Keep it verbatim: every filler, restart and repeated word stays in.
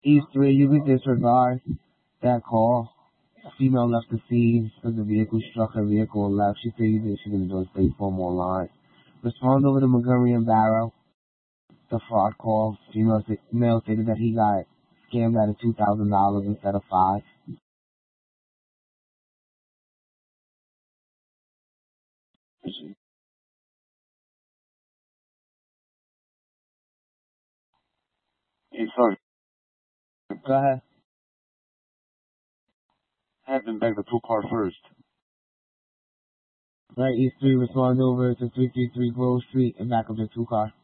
East three, you can disregard that call. A female left the scene because the vehicle struck her vehicle and left. She stated that she was going to stay for more lines. Respond over to Montgomery and Barrow. The fraud call. Female, male stated that he got scammed out of two thousand dollars instead of five. Hey, sorry. Go ahead. Have them back the two car first. Right, East three, respond over to three three three Grove Street and back up the two car.